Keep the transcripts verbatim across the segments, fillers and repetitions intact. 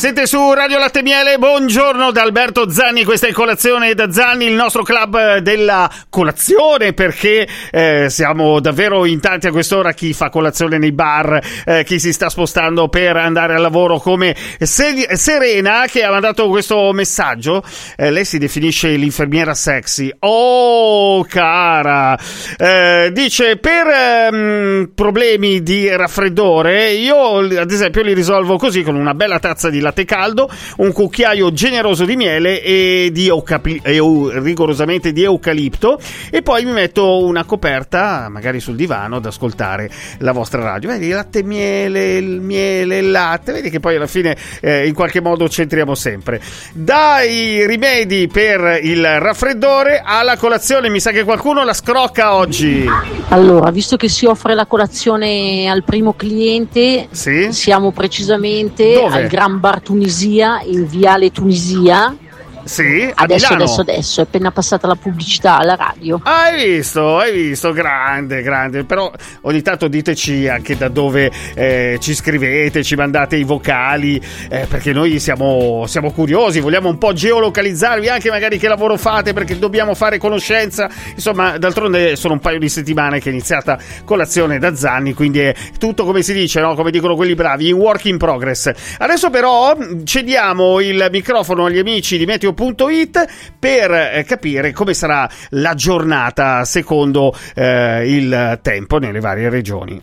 Siete su Radio Latte Miele, buongiorno da Alberto Zanni, questa è Colazione da Zanni, il nostro club della colazione, perché eh, siamo davvero in tanti a quest'ora, chi fa colazione nei bar, eh, chi si sta spostando per andare al lavoro, come Se- Serena che ha mandato questo messaggio. Eh, lei si definisce l'infermiera sexy. Oh cara, eh, dice per ehm, problemi di raffreddore io ad esempio li risolvo così, con una bella tazza di latte caldo, un cucchiaio generoso di miele e di eucapi- eu- rigorosamente di eucalipto, e poi mi metto una coperta magari sul divano ad ascoltare la vostra radio. Vedi, latte miele, il miele, il latte, vedi che poi alla fine eh, in qualche modo c'entriamo sempre. Dai rimedi per il raffreddore alla colazione, mi sa che qualcuno la scrocca oggi. Allora, visto che si offre la colazione al primo cliente, sì? Siamo precisamente Dove? al Gran Bar Tunisia, in Viale Tunisia. Sì, a adesso, Milano. adesso, adesso, è appena passata la pubblicità alla radio. Hai visto, hai visto, grande, grande. Però ogni tanto diteci anche da dove eh, ci scrivete, ci mandate i vocali, eh, perché noi siamo, siamo curiosi, vogliamo un po' geolocalizzarvi, anche magari che lavoro fate, perché dobbiamo fare conoscenza. Insomma, d'altronde sono un paio di settimane che è iniziata Colazione da Zanni, quindi è tutto, come si dice, no? Come dicono quelli bravi, in work in progress. Adesso però cediamo il microfono agli amici di Meteo punto it per eh, capire come sarà la giornata secondo eh, il tempo nelle varie regioni.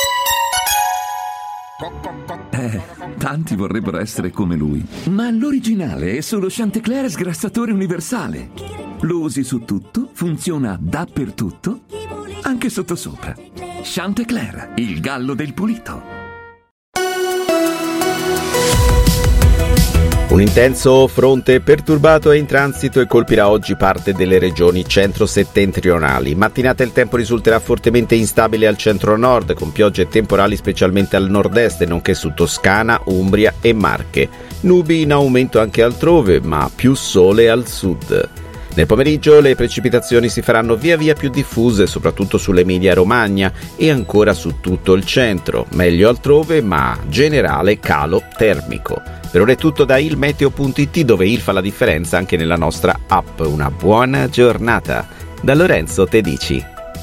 Eh, tanti vorrebbero essere come lui, ma l'originale è solo Chantecler sgrassatore universale. Lo usi su tutto, funziona dappertutto, anche sottosopra. Chantecler, il gallo del pulito. Un intenso fronte perturbato è in transito e colpirà oggi parte delle regioni centro-settentrionali. Mattinata il tempo risulterà fortemente instabile al centro-nord, con piogge e temporali specialmente al nord-est, nonché su Toscana, Umbria e Marche. Nubi in aumento anche altrove, ma più sole al sud. Nel pomeriggio le precipitazioni si faranno via via più diffuse, soprattutto sull'Emilia-Romagna e ancora su tutto il centro. Meglio altrove, ma generale calo termico. Per ora è tutto da il meteo punto it, dove il fa la differenza anche nella nostra app. Una buona giornata. Da Lorenzo Tedici.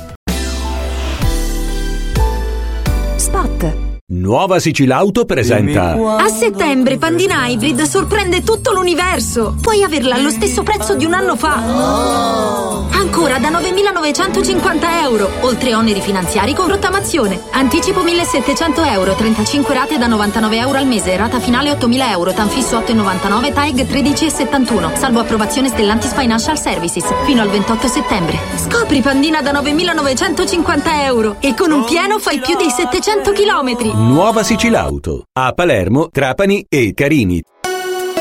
Spot. Nuova Sicilauto presenta. A settembre Pandina Hybrid sorprende tutto l'universo. Puoi averla allo stesso prezzo di un anno fa. Ancora da novemilanovecentocinquanta euro, oltre oneri finanziari con rottamazione. Anticipo millesettecento euro, trentacinque rate da novantanove euro al mese, rata finale ottomila euro, tanfisso otto virgola novantanove, T A E G tredici virgola settantuno, salvo approvazione Stellantis Financial Services, fino al ventotto settembre. Scopri Pandina da novemilanovecentocinquanta euro e con un pieno fai più di settecento chilometri. Nuova Sicilauto. A Palermo, Trapani e Carini.